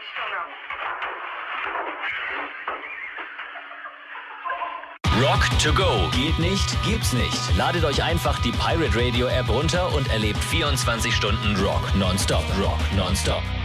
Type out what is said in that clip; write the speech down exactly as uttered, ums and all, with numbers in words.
Rock to go. Geht nicht, gibt's nicht. Ladet euch einfach die Pirate Radio App runter und erlebt vierundzwanzig Stunden Rock nonstop. Rock nonstop.